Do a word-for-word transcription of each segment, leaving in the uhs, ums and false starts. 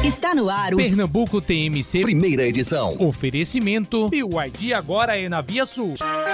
Está no ar o Pernambuco T M C, primeira edição. Oferecimento e o I D agora é na Via Sul.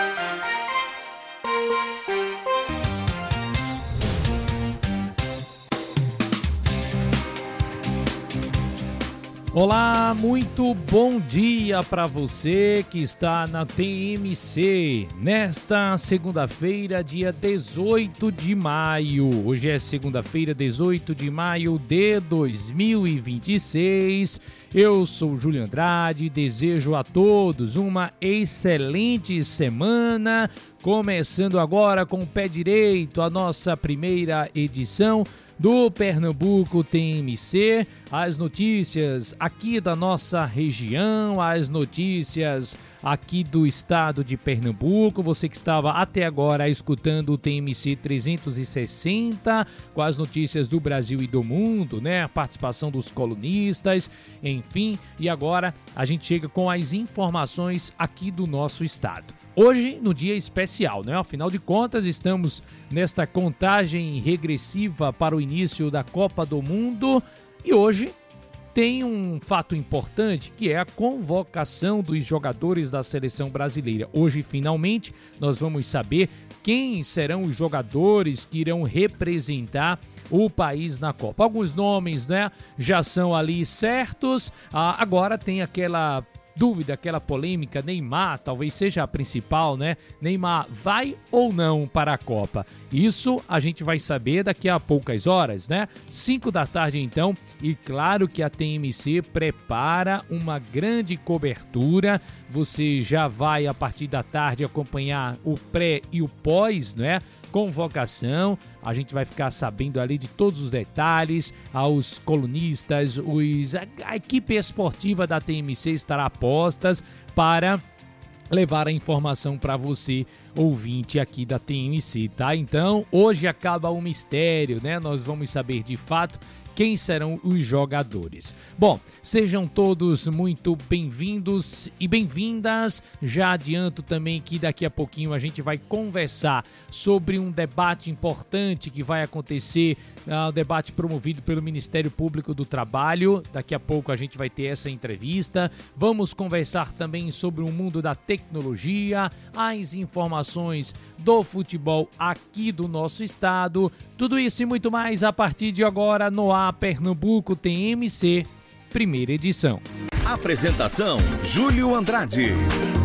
Olá, muito bom dia para você que está na T M C. Nesta segunda-feira, dia dezoito de maio. Hoje é segunda-feira, dezoito de maio de dois mil e vinte e seis. Eu sou Júlio Andrade, desejo a todos uma excelente semana. Começando agora com o pé direito a nossa primeira edição do Pernambuco T M C, as notícias aqui da nossa região, as notícias aqui do estado de Pernambuco. Você que estava até agora escutando o T M C trezentos e sessenta, com as notícias do Brasil e do mundo, né? A participação dos colunistas, enfim. E agora a gente chega com as informações aqui do nosso estado. Hoje, no dia especial, né? Afinal de contas, estamos nesta contagem regressiva para o início da Copa do Mundo e hoje tem um fato importante que é a convocação dos jogadores da seleção brasileira. Hoje, finalmente, nós vamos saber quem serão os jogadores que irão representar o país na Copa. Alguns nomes, né, já são ali certos, ah, agora tem aquela dúvida, aquela polêmica, Neymar talvez seja a principal, né? Neymar vai ou não para a Copa? Isso a gente vai saber daqui a poucas horas, né? cinco da tarde então, e claro que a T M C prepara uma grande cobertura. Você já vai a partir da tarde acompanhar o pré e o pós, né? Convocação, a gente vai ficar sabendo ali de todos os detalhes, aos colunistas, os, a, a equipe esportiva da T M C estará a postas para levar a informação para você, ouvinte aqui da T M C, tá? Então, hoje acaba o mistério, né? Nós vamos saber de fato quem serão os jogadores. Bom, sejam todos muito bem-vindos e bem-vindas. Já adianto também que daqui a pouquinho a gente vai conversar sobre um debate importante que vai acontecer, uh, um debate promovido pelo Ministério Público do Trabalho. Daqui a pouco a gente vai ter essa entrevista. Vamos conversar também sobre o mundo da tecnologia, as informações do futebol aqui do nosso estado. Tudo isso e muito mais a partir de agora no ar Pernambuco T M C, primeira edição. Apresentação: Júlio Andrade.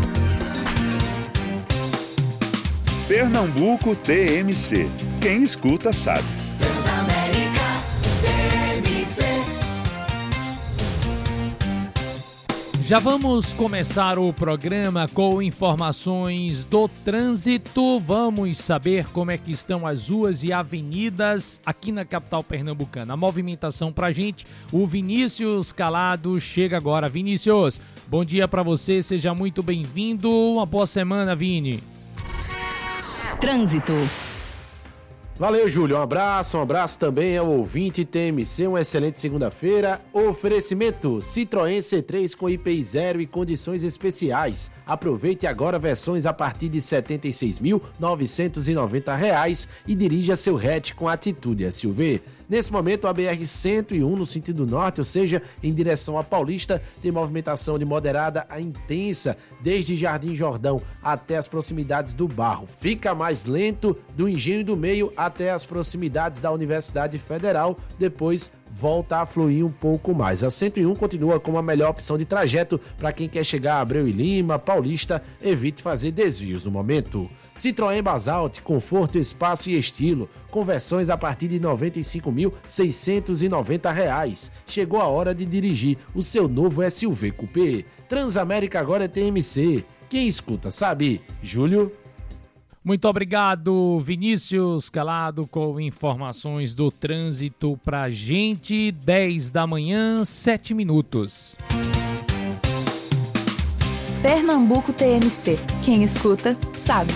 Pernambuco T M C. Quem escuta sabe. Já vamos começar o programa com informações do trânsito. Vamos saber como é que estão as ruas e avenidas aqui na capital pernambucana. A movimentação pra gente, o Vinícius Calado chega agora. Vinícius, bom dia pra você, seja muito bem-vindo. Uma boa semana, Vini. Trânsito. Valeu, Júlio. Um abraço, um abraço também ao ouvinte T M C. Uma excelente segunda-feira. Oferecimento Citroën C três com I P I zero e condições especiais. Aproveite agora versões a partir de setenta e seis mil novecentos e noventa reais e dirija seu hatch com atitude S U V. Nesse momento, a B R cento e um no sentido norte, ou seja, em direção à Paulista, tem movimentação de moderada a intensa, desde Jardim Jordão até as proximidades do Barro. Fica mais lento do Engenho do Meio até as proximidades da Universidade Federal, depois volta a fluir um pouco mais. A cento e um continua como a melhor opção de trajeto para quem quer chegar a Abreu e Lima, Paulista, evite fazer desvios no momento. Citroën Basalt, conforto, espaço e estilo, conversões a partir de noventa e cinco mil seiscentos e noventa reais. Chegou a hora de dirigir o seu novo S U V Coupé. Transamérica agora é T M C. Quem escuta sabe. Júlio. Muito obrigado, Vinícius Calado, com informações do trânsito pra gente. dez da manhã, sete minutos. Pernambuco T M C. Quem escuta sabe.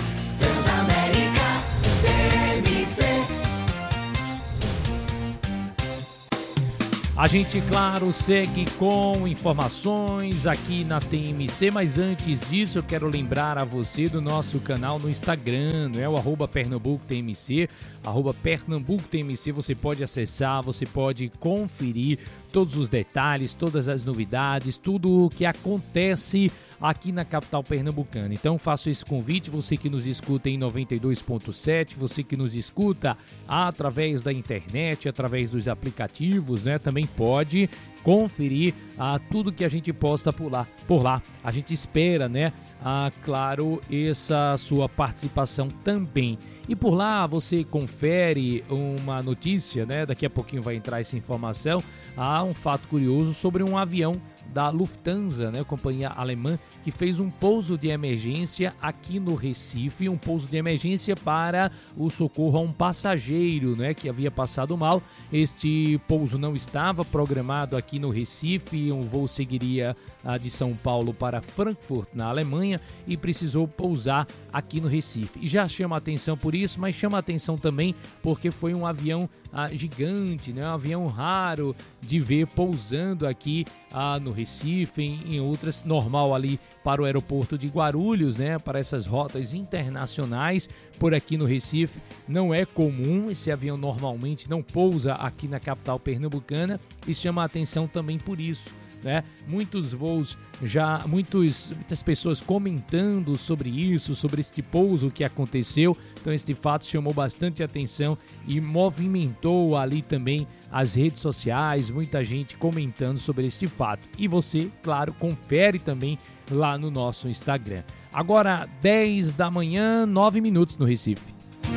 A gente, claro, segue com informações aqui na T M C, mas antes disso eu quero lembrar a você do nosso canal no Instagram, não é? O arroba Pernambuco T M C, arroba Pernambuco T M C, você pode acessar, você pode conferir todos os detalhes, todas as novidades, tudo o que acontece aqui na capital pernambucana. Então faço esse convite, você que nos escuta em noventa e dois ponto sete, você que nos escuta através da internet, através dos aplicativos, né? Também pode conferir ah, tudo que a gente posta por lá. Por lá. A gente espera, né? Ah, claro, essa sua participação também. E por lá você confere uma notícia, né? Daqui a pouquinho vai entrar essa informação. Há um fato curioso sobre um avião da Lufthansa, né, companhia alemã, que fez um pouso de emergência aqui no Recife, um pouso de emergência para o socorro a um passageiro, né, que havia passado mal. Este pouso não estava programado aqui no Recife, um voo seguiria ah, de São Paulo para Frankfurt, na Alemanha, e precisou pousar aqui no Recife. E já chama atenção por isso, mas chama atenção também porque foi um avião ah, gigante, né, um avião raro de ver pousando aqui ah, no Recife, em, em outras, normal ali para o aeroporto de Guarulhos, né, para essas rotas internacionais. Por aqui no Recife não é comum, esse avião normalmente não pousa aqui na capital pernambucana, e chama a atenção também por isso, né? Muitos voos já, muitos, muitas pessoas comentando sobre isso, sobre este pouso que aconteceu. Então este fato chamou bastante atenção e movimentou ali também as redes sociais, muita gente comentando sobre este fato. E você, claro, confere também lá no nosso Instagram. Agora, dez da manhã, nove minutos no Recife.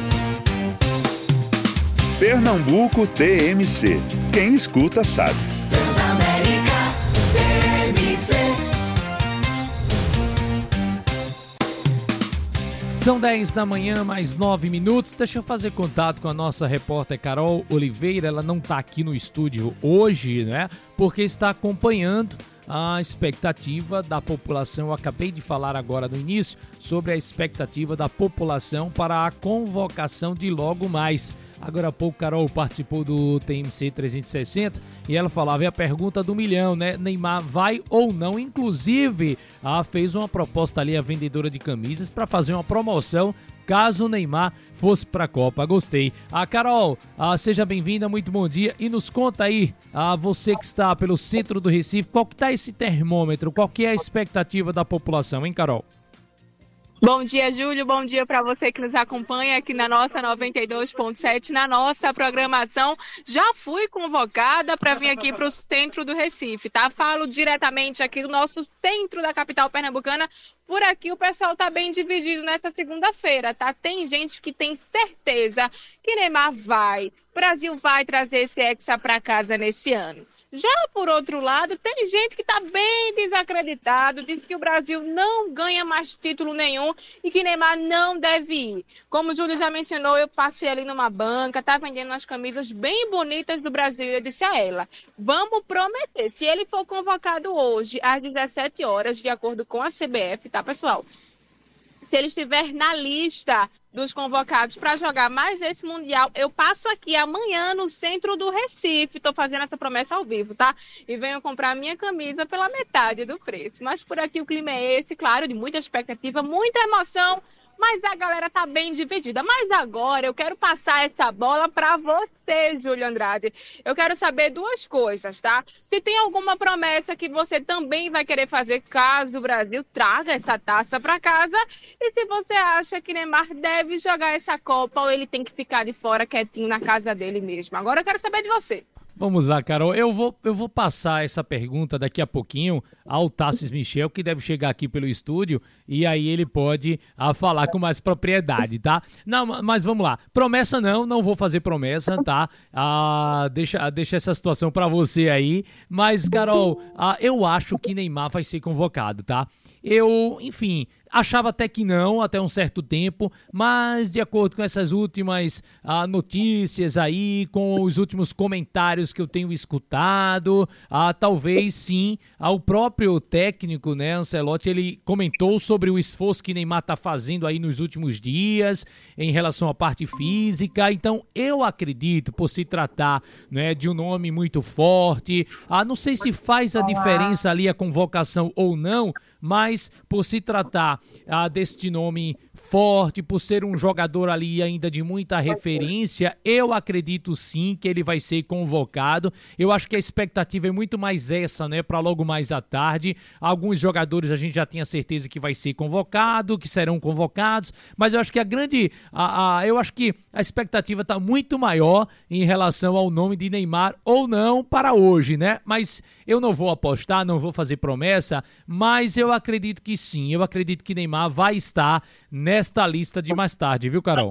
Pernambuco T M C. Quem escuta sabe. Transamérica T M C. São dez da manhã, mais nove minutos. Deixa eu fazer contato com a nossa repórter Carol Oliveira. Ela não está aqui no estúdio hoje, né? Porque está acompanhando a expectativa da população. Eu acabei de falar agora no início sobre a expectativa da população para a convocação de logo mais. Agora há pouco, Carol participou do T M C trezentos e sessenta e ela falava, é a pergunta do milhão, né? Neymar vai ou não? Inclusive, ah, fez uma proposta ali a vendedora de camisas para fazer uma promoção caso o Neymar fosse para a Copa. Gostei. Ah, Carol, ah, seja bem-vinda, muito bom dia. E nos conta aí, ah, você que está pelo centro do Recife, qual que está esse termômetro? Qual que é a expectativa da população, hein, Carol? Bom dia, Júlio. Bom dia para você que nos acompanha aqui na nossa noventa e dois ponto sete, na nossa programação. Já fui convocada para vir aqui para o centro do Recife, tá? Falo diretamente aqui do nosso centro da capital pernambucana. Por aqui o pessoal tá bem dividido nessa segunda-feira, tá? Tem gente que tem certeza que Neymar vai. O Brasil vai trazer esse Hexa para casa nesse ano. Já por outro lado, tem gente que está bem desacreditado, diz que o Brasil não ganha mais título nenhum e que Neymar não deve ir. Como o Júlio já mencionou, eu passei ali numa banca, tá vendendo umas camisas bem bonitas do Brasil e eu disse a ela, vamos prometer, se ele for convocado hoje às dezessete horas, de acordo com a C B F, tá, pessoal? Se ele estiver na lista dos convocados para jogar mais esse Mundial, eu passo aqui amanhã no centro do Recife. Estou fazendo essa promessa ao vivo, tá? E venho comprar minha camisa pela metade do preço. Mas por aqui o clima é esse, claro, de muita expectativa, muita emoção. Mas a galera tá bem dividida. Mas agora eu quero passar essa bola para você, Júlio Andrade. Eu quero saber duas coisas, tá? Se tem alguma promessa que você também vai querer fazer caso o Brasil traga essa taça para casa. E se você acha que Neymar deve jogar essa Copa ou ele tem que ficar de fora quietinho na casa dele mesmo. Agora eu quero saber de você. Vamos lá, Carol. Eu vou, eu vou passar essa pergunta daqui a pouquinho ao Tassis Michel, que deve chegar aqui pelo estúdio, e aí ele pode ah, falar com mais propriedade, tá? Não, mas vamos lá. Promessa não, não vou fazer promessa, tá? Ah, deixa, deixa essa situação pra você aí. Mas, Carol, ah, eu acho que Neymar vai ser convocado, tá? Eu, enfim, Achava até que não, até um certo tempo, mas de acordo com essas últimas ah, notícias aí, com os últimos comentários que eu tenho escutado, ah, talvez sim, ah, o próprio técnico, né, Ancelotti, ele comentou sobre o esforço que Neymar está fazendo aí nos últimos dias em relação à parte física. Então eu acredito, por se tratar, né, de um nome muito forte, ah, não sei se faz a diferença ali a convocação ou não, mas por se tratar ah, deste nome forte, por ser um jogador ali ainda de muita referência, eu acredito sim que ele vai ser convocado. Eu acho que a expectativa é muito mais essa, né, para logo mais à tarde. Alguns jogadores a gente já tem a certeza que vai ser convocado, que serão convocados, mas eu acho que a grande, a, a, eu acho que a expectativa está muito maior em relação ao nome de Neymar ou não para hoje, né? Mas eu não vou apostar, não vou fazer promessa, mas eu acredito que sim, eu acredito que Neymar vai estar nesta lista de mais tarde, viu, Carol?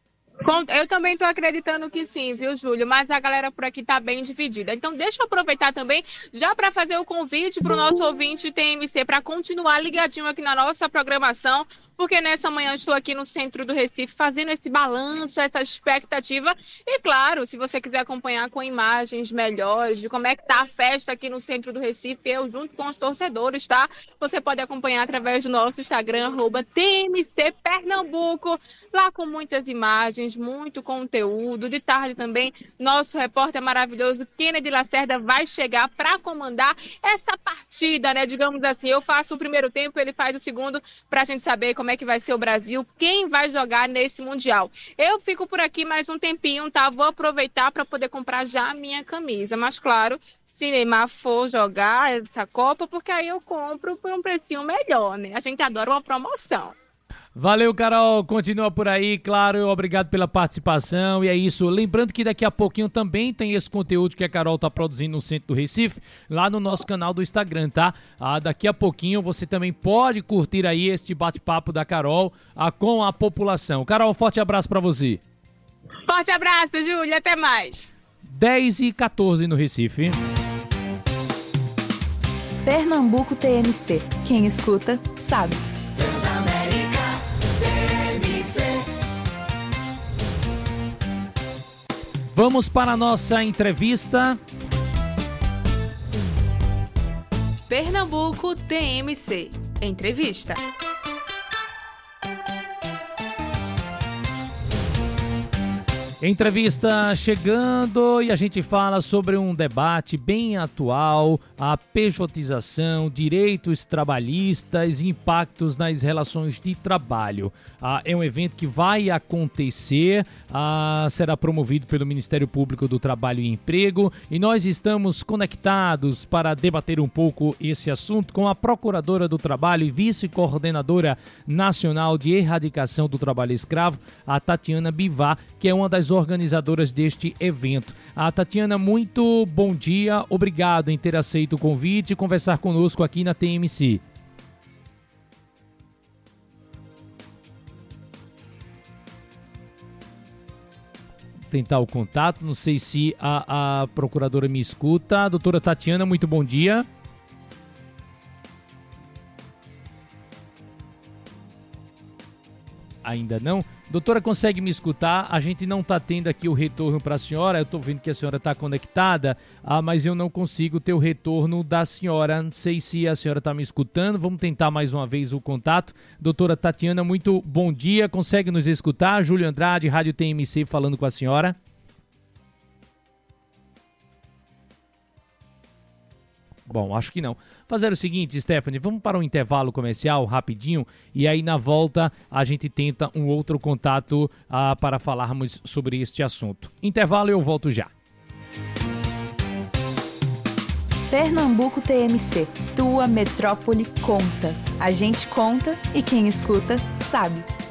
Eu também estou acreditando que sim, viu, Júlio? Mas a galera por aqui está bem dividida. Então, deixa eu aproveitar também já para fazer o convite para o nosso ouvinte T M C para continuar ligadinho aqui na nossa programação, porque nessa manhã estou aqui no centro do Recife fazendo esse balanço, essa expectativa. E, claro, se você quiser acompanhar com imagens melhores de como é que tá a festa aqui no centro do Recife, eu junto com os torcedores, tá? Você pode acompanhar através do nosso Instagram, arroba T M C Pernambuco, lá com muitas imagens, muito conteúdo. De tarde também, nosso repórter maravilhoso Kennedy Lacerda vai chegar para comandar essa partida, né? Digamos assim, eu faço o primeiro tempo, ele faz o segundo, para a gente saber como é que vai ser o Brasil, quem vai jogar nesse Mundial. Eu fico por aqui mais um tempinho, tá? Vou aproveitar para poder comprar já a minha camisa, mas claro, se Neymar for jogar essa Copa, porque aí eu compro por um precinho melhor, né? A gente adora uma promoção. Valeu, Carol. Continua por aí, claro. Obrigado pela participação. E é isso. Lembrando que daqui a pouquinho também tem esse conteúdo que a Carol tá produzindo no centro do Recife, lá no nosso canal do Instagram, tá? Ah, daqui a pouquinho você também pode curtir aí este bate-papo da Carol ah, com a população. Carol, forte abraço pra você. Forte abraço, Júlia. Até mais. dez e quatorze no Recife. Pernambuco T M C. Quem escuta, sabe. Vamos para a nossa entrevista. Pernambuco T M C. Entrevista. Entrevista chegando e a gente fala sobre um debate bem atual, a pejotização, direitos trabalhistas e impactos nas relações de trabalho. Ah, é um evento que vai acontecer, ah, será promovido pelo Ministério Público do Trabalho e Emprego e nós estamos conectados para debater um pouco esse assunto com a Procuradora do Trabalho e Vice-Coordenadora Nacional de Erradicação do Trabalho Escravo, a Tatiana Bivar, que é uma das organizadoras deste evento. A Tatiana, muito bom dia, obrigado em ter aceito o convite e conversar conosco aqui na T M C. Tentar o contato, não sei se a, a procuradora me escuta. Doutora Tatiana, muito bom dia. Ainda não? Doutora, consegue me escutar? A gente não está tendo aqui o retorno para a senhora. Eu estou vendo que a senhora está conectada, ah, mas eu não consigo ter o retorno da senhora. Não sei se a senhora está me escutando. Vamos tentar mais uma vez o contato. Doutora Tatiana, muito bom dia. Consegue nos escutar? Júlio Andrade, Rádio T M C, falando com a senhora. Bom, acho que não. Fazer o seguinte, Stephanie, vamos para um intervalo comercial rapidinho e aí na volta a gente tenta um outro contato ah, para falarmos sobre este assunto. Intervalo e eu volto já. Pernambuco T M C, tua metrópole conta. A gente conta e quem escuta sabe.